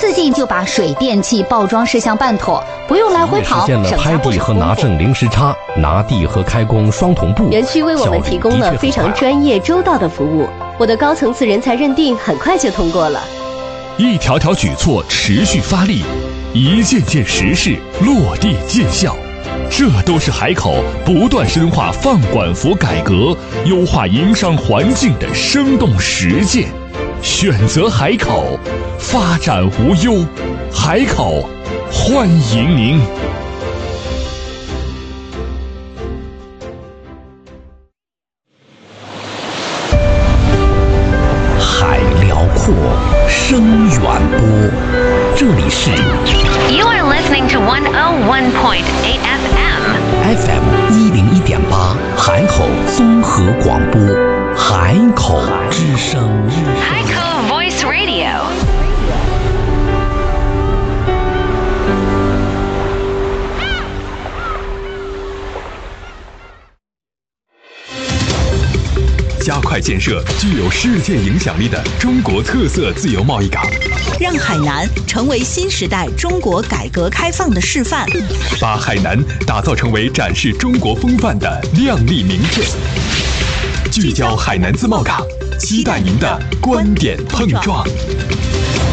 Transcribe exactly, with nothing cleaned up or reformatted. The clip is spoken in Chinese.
次性就把水电气报装事项办妥，不用来回跑， 实现了拍地和拿证零时差，拿地和开工双同步。 园区为我们提供了非常专业周到的服务，我的高层次人才认定很快就通过了。 一条条举措持续发力，一件件实事落地见效，这都是海口不断深化放管服改革、优化营商环境的生动实践。选择海口，发展无忧。海口，欢迎您。 海辽阔，声远播，这里是 You are listening to one oh one point eight F M F M 一零一点八，海口综合广播，海口之声。 海口 Voice Radio。 加快建设具有世界影响力的中国特色自由贸易港， 让海南成为新时代中国改革开放的示范， 把海南打造成为展示中国风范的亮丽名片。聚焦海南自贸港，期待您的观点碰撞。